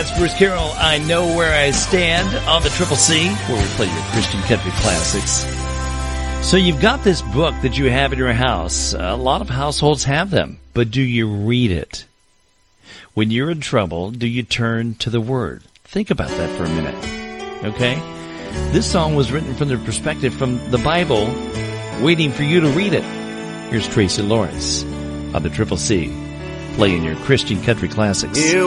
That's Bruce Carroll, I Know Where I Stand, on the Triple C, where we play your Christian country classics. So you've got this book that you have in your house. A lot of households have them, but do you read it? When you're in trouble, do you turn to the Word? Think about that for a minute, okay? This song was written from the perspective from the Bible, waiting for you to read it. Here's Tracy Lawrence on the Triple C, playing your Christian country classics.